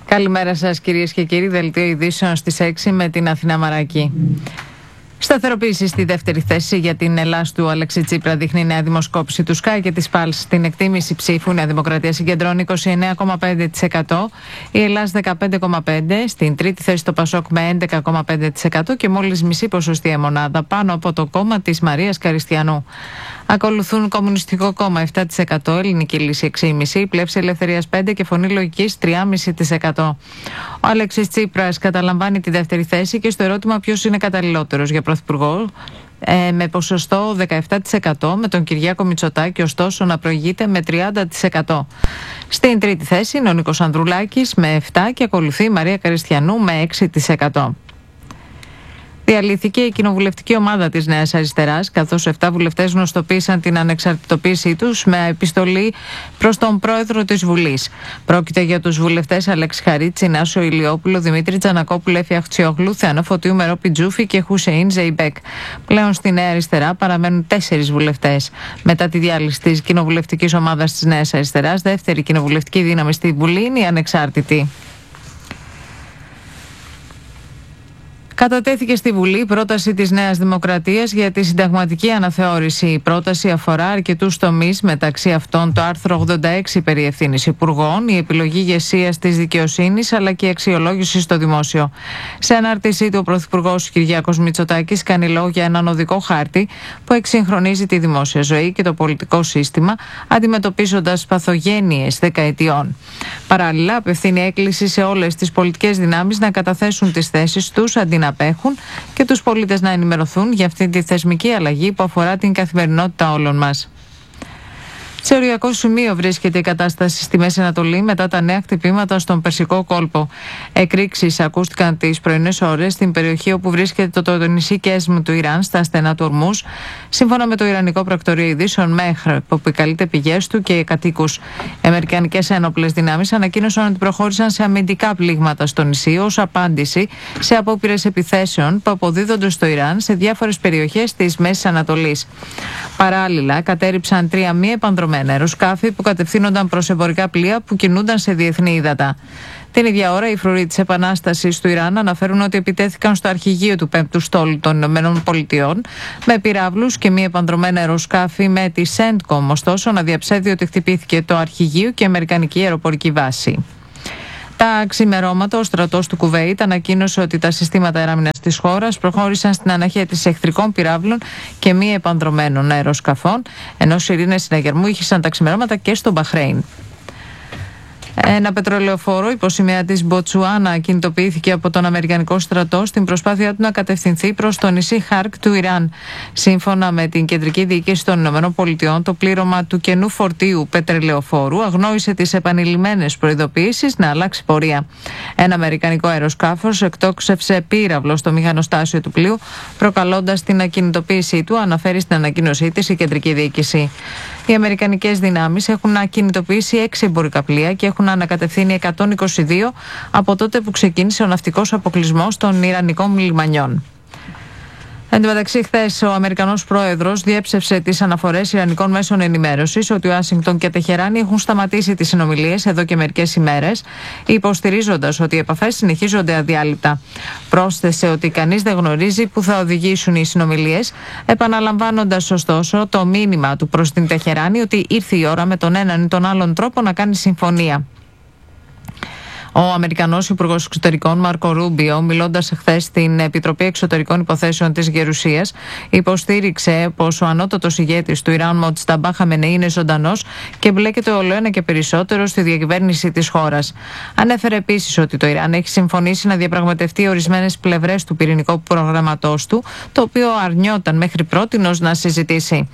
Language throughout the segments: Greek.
Καλημέρα σας κυρίες και κύριοι, δελτίο ειδήσεων στις 6 με την Αθηνά Μαράκη. Σταθεροποίηση στη δεύτερη θέση για την Ελλάδα του Αλέξη Τσίπρα δείχνει η νέα δημοσκόπηση του ΣΚΑΙ και της ΠΑΛΣ. Στην εκτίμηση ψήφου η Νέα Δημοκρατία συγκεντρώνει 29,5%, η Ελλάδα 15,5%, στην τρίτη θέση το ΠΑΣΟΚ με 11,5% και μόλις μισή ποσοστία μονάδα πάνω από το κόμμα της Μαρίας Καριστιανού. Ακολουθούν Κομμουνιστικό Κόμμα 7%, Ελληνική Λύση 6,5%, Πλεύση Ελευθερίας 5% και Φωνή Λογικής 3,5%. Ο Αλέξης Τσίπρας καταλαμβάνει τη δεύτερη θέση και στο ερώτημα ποιος είναι καταλληλότερος για πρωθυπουργό, με ποσοστό 17%, με τον Κυριάκο Μητσοτάκη ωστόσο να προηγείται με 30%. Στην τρίτη θέση είναι ο Νίκος Ανδρουλάκης με 7% και ακολουθεί η Μαρία Καριστιανού με 6%. Διαλύθηκε η κοινοβουλευτική ομάδα της Νέας Αριστεράς, καθώς 7 βουλευτές γνωστοποίησαν την ανεξαρτητοποίησή τους με επιστολή προς τον πρόεδρο της Βουλής. Πρόκειται για τους βουλευτές Αλέξη Χαρίτση, Νάσο Ηλιόπουλο, Δημήτρη Τζανακόπουλο, Έφη Αχτσιόγλου, Θεανό Φωτίου, Μερόπη Τζούφη και Χουσεΐν Ζεϊμπέκ. Πλέον στη Νέα Αριστερά παραμένουν 4 βουλευτές. Μετά τη διάλυση της κοινοβουλευτικής ομάδας της Νέας Αριστεράς, δεύτερη κοινοβουλευτική δύναμη στη Βουλή είναι η ανεξάρτητη. Κατατέθηκε στη Βουλή η πρόταση της Νέας Δημοκρατίας για τη συνταγματική αναθεώρηση. Η πρόταση αφορά αρκετούς τομείς, μεταξύ αυτών το άρθρο 86 περί ευθύνης υπουργών, η επιλογή ηγεσίας της δικαιοσύνης αλλά και η αξιολόγηση στο δημόσιο. Σε ανάρτησή του, ο Πρωθυπουργός Κυριάκος Μητσοτάκης κάνει λόγο για έναν οδικό χάρτη που εξυγχρονίζει τη δημόσια ζωή και το πολιτικό σύστημα, αντιμετωπίζοντας παθογένειες δεκαετιών. Παράλληλα, απευθύνει έκκληση σε όλες τις πολιτικές δυνάμεις να καταθέσουν τις θέσεις τους αντί να απέχουν και τους πολίτες να ενημερωθούν για αυτή τη θεσμική αλλαγή που αφορά την καθημερινότητα όλων μας. Σε οριακό σημείο βρίσκεται η κατάσταση στη Μέση Ανατολή μετά τα νέα χτυπήματα στον Περσικό κόλπο. Εκρήξεις ακούστηκαν τις πρωινές ώρες στην περιοχή όπου βρίσκεται το νησί Κέσμ του Ιράν, στα στενά του Ορμούζ, σύμφωνα με το Ιρανικό Πρακτορείο Ειδήσεων ΜΕΧΡ, που επικαλείται πηγές του και κατοίκους. Οι αμερικανικές ένοπλες δυνάμεις ανακοίνωσαν ότι προχώρησαν σε αμυντικά πλήγματα στο νησί ως απάντηση σε απόπειρες επιθέσεων που αποδίδονται στο Ιράν σε διάφορες περιοχές της Μέσης Ανατολής. Παράλληλα, κατέρριψαν 3 μη επανδρομένα αεροσκάφη που κατευθύνονταν προς εμπορικά πλοία που κινούνταν σε διεθνή ύδατα. Την ίδια ώρα, οι φρουροί της Επανάστασης του Ιράν αναφέρουν ότι επιτέθηκαν στο αρχηγείο του 5ου στόλου των ΗΠΑ με πυράβλους και μη επανδρομένα αεροσκάφη με τη CENTCOM, ωστόσο να διαψεύδει ότι χτυπήθηκε το αρχηγείο και η αμερικανική αεροπορική βάση. Τα ξημερώματα, ο στρατός του Κουβέιτ ανακοίνωσε ότι τα συστήματα αεράμινας της χώρας προχώρησαν στην αναχέτηση εχθρικών πυράβλων και μη επανδρομένων αεροσκαφών, ενώ σιρήνες συναγερμού ήχησαν τα ξημερώματα και στο Μπαχρέιν. Ένα πετρελαιοφόρο υποσημαία της Μποτσουάνα κινητοποιήθηκε από τον Αμερικανικό στρατό στην προσπάθειά του να κατευθυνθεί προς το νησί Χάρκ του Ιράν. Σύμφωνα με την Κεντρική Διοίκηση των ΗΠΑ, το πλήρωμα του καινού φορτίου πετρελαιοφόρου αγνόησε τις επανειλημμένες προειδοποιήσεις να αλλάξει πορεία. Ένα αμερικανικό αεροσκάφος εκτόξευσε πύραυλο στο μηχανοστάσιο του πλοίου, προκαλώντας την ακινητοποίησή του, αναφέρει στην ανακοίνωσή της η Κεντρική Διοίκηση. Οι αμερικανικές δυνάμεις έχουν ακινητοποιήσει 6 εμπορικά πλοία και έχουν ανακατευθύνει 122 από τότε που ξεκίνησε ο ναυτικός αποκλεισμός των Ιρανικών λιμανιών. Εν τω μεταξύ, χθες ο Αμερικανός πρόεδρος διέψευσε τις αναφορές Ιρανικών μέσων ενημέρωσης ότι Ουάσιγκτον και Τεχεράνη έχουν σταματήσει τις συνομιλίες εδώ και μερικές ημέρες, υποστηρίζοντας ότι οι επαφές συνεχίζονται αδιάλειπτα. Πρόσθεσε ότι κανείς δεν γνωρίζει που θα οδηγήσουν οι συνομιλίες, επαναλαμβάνοντας ωστόσο το μήνυμα του προς την Τεχεράνη ότι ήρθε η ώρα με τον έναν ή τον άλλον τρόπο να κάνει συμφωνία. Ο Αμερικανός Υπουργός Εξωτερικών Μάρκο Ρούμπιο, μιλώντας χθες στην Επιτροπή Εξωτερικών Υποθέσεων της Γερουσίας, υποστήριξε πως ο ανώτατος ηγέτης του Ιράν, Μοτζταμπά Χαμενεή, είναι ζωντανός και μπλέκεται ολοένα και περισσότερο στη διακυβέρνηση της χώρας. Ανέφερε επίσης ότι το Ιράν έχει συμφωνήσει να διαπραγματευτεί ορισμένες πλευρές του πυρηνικού προγραμματός του, το οποίο αρνιόταν μέχρι πρότινος να συζητήσει.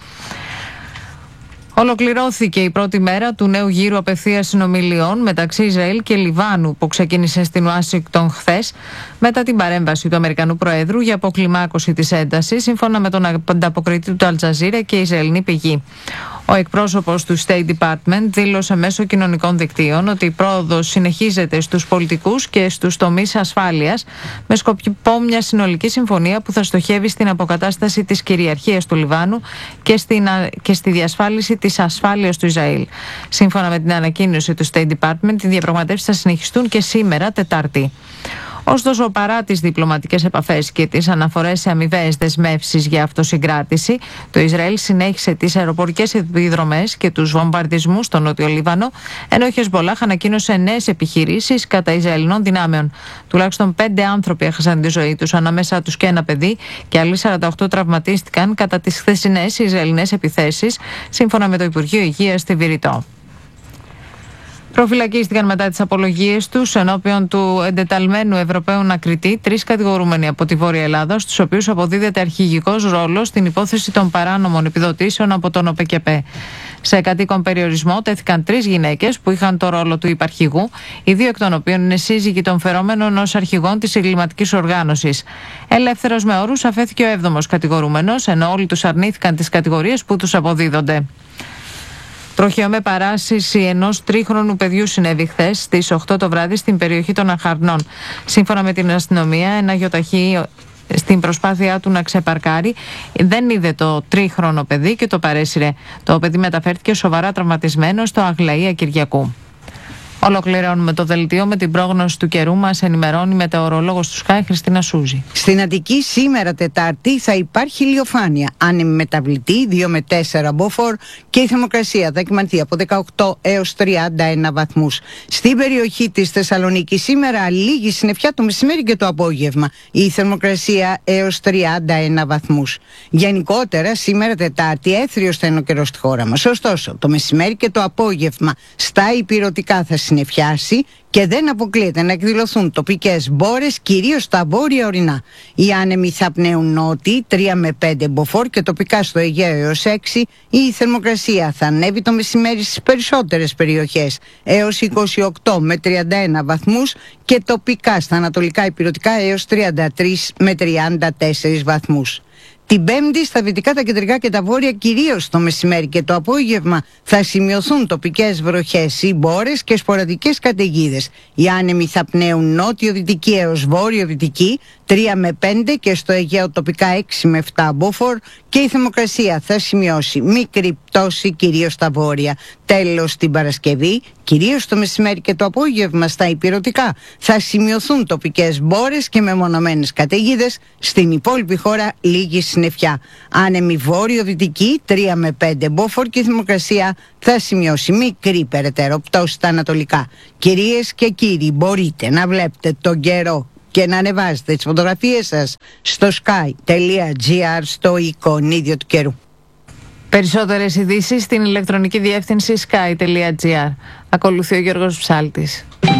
Ολοκληρώθηκε η πρώτη μέρα του νέου γύρου απευθείας συνομιλιών μεταξύ Ισραήλ και Λιβάνου που ξεκίνησε στην Ουάσιγκτον χθες μετά την παρέμβαση του Αμερικανού Προέδρου για αποκλιμάκωση της έντασης, σύμφωνα με τον ανταποκριτή του Αλτζαζίρα και η Ισραηλινή πηγή. Ο εκπρόσωπος του State Department δήλωσε μέσω κοινωνικών δικτύων ότι η πρόοδος συνεχίζεται στους πολιτικούς και στους τομείς ασφάλειας με σκοπό μια συνολική συμφωνία που θα στοχεύει στην αποκατάσταση της κυριαρχίας του Λιβάνου και στη διασφάλιση της ασφάλειας του Ισραήλ. Σύμφωνα με την ανακοίνωση του State Department, οι διαπραγματεύσεις θα συνεχιστούν και σήμερα, Τετάρτη. Ωστόσο, παρά τις διπλωματικές επαφές και τις αναφορές σε αμοιβαίες δεσμεύσεις για αυτοσυγκράτηση, το Ισραήλ συνέχισε τις αεροπορικές επιδρομές και τους βομβαρδισμούς στο Νότιο Λίβανο, ενώ ο Χεσμπολάχ ανακοίνωσε νέες επιχειρήσεις κατά Ισραηλινών δυνάμεων. Τουλάχιστον 5 άνθρωποι έχασαν τη ζωή τους, ανάμεσά τους και ένα παιδί, και άλλοι 48 τραυματίστηκαν κατά τις χθεσινές Ισραηλινές επιθέσεις, σύμφωνα με το Υπουργείο Υγείας στη Βηρητό. Προφυλακίστηκαν μετά τις απολογίες τους ενώπιον του εντεταλμένου Ευρωπαίου ανακριτή 3 κατηγορούμενοι από τη Βόρεια Ελλάδα, στους οποίους αποδίδεται αρχηγικός ρόλος στην υπόθεση των παράνομων επιδοτήσεων από τον ΟΠΕΚΕΠΕ. Σε κατοίκον περιορισμό τέθηκαν 3 γυναίκες που είχαν το ρόλο του υπαρχηγού, οι 2 εκ των οποίων είναι σύζυγοι των φερόμενων ως αρχηγών της εγκληματικής οργάνωσης. Ελεύθερος με όρους αφέθηκε ο 7ος κατηγορούμενος, ενώ όλοι τους αρνήθηκαν τις κατηγορίες που τους αποδίδονται. Τροχαίο με παράσιση ενός 3χρονου παιδιού συνέβη χθες στις 8 το βράδυ στην περιοχή των Αχαρνών. Σύμφωνα με την αστυνομία, ένα γιοταχή στην προσπάθειά του να ξεπαρκάρει δεν είδε το 3χρονο παιδί και το παρέσυρε. Το παιδί μεταφέρθηκε σοβαρά τραυματισμένο στο Αγλαία Κυριακού. Ολοκληρώνουμε το δελτίο με την πρόγνωση του καιρού. Μας ενημερώνει η μετεωρολόγος του Sky, Χριστίνα Σούζη. Στην Αττική σήμερα Τετάρτη θα υπάρχει ηλιοφάνεια, άνεμη μεταβλητή 2 με 4 μποφόρ, και η θερμοκρασία θα κυμανθεί από 18 έως 31 βαθμούς. Στην περιοχή της Θεσσαλονίκης σήμερα λίγη συννεφιά το μεσημέρι και το απόγευμα, η θερμοκρασία έως 31 βαθμούς. Γενικότερα σήμερα Τετάρτη έθριος θα είναι ο καιρός στη χώρα μας. Ωστόσο το μεσημέρι και το απόγευμα στα ηπειρωτικά θα συννεφιάσει και δεν αποκλείεται να εκδηλωθούν τοπικές μπόρες, κυρίως στα βόρεια ορεινά. Οι άνεμοι θα πνέουν νότιοι 3 με 5 μποφόρ και τοπικά στο Αιγαίο έως 6. Η θερμοκρασία θα ανέβει το μεσημέρι στις περισσότερες περιοχές έως 28 με 31 βαθμούς και τοπικά στα ανατολικά ηπειρωτικά έως 33 με 34 βαθμούς. Την Πέμπτη στα δυτικά, τα κεντρικά και τα βόρεια, κυρίως το μεσημέρι και το απόγευμα, θα σημειωθούν τοπικές βροχές ή μπόρες και σποραδικές καταιγίδες. Οι άνεμοι θα πνέουν νότιο-δυτική έως βόρειο-δυτική 3 με 5 και στο Αιγαίο τοπικά 6 με 7 μποφόρ, και η θερμοκρασία θα σημειώσει μικρή πτώση κυρίως στα βόρεια. Τέλος, την Παρασκευή, κυρίως το μεσημέρι και το απόγευμα στα ηπειρωτικά, θα σημειωθούν τοπικές μπόρες και μεμονωμένες καταιγίδες. Στην υπόλοιπη χώρα λίγη συννεφιά. Άνεμη βόρειο-δυτική 3 με 5 μποφόρ και η θερμοκρασία θα σημειώσει μικρή περαιτέρω πτώση στα ανατολικά. Κυρίες και κύριοι, μπορείτε να βλέπετε τον καιρό και να ανεβάζετε τις φωτογραφίες σας στο sky.gr, στο εικονίδιο του καιρού. Περισσότερες ειδήσεις στην ηλεκτρονική διεύθυνση sky.gr. Ακολουθεί ο Γιώργος Ψάλτης.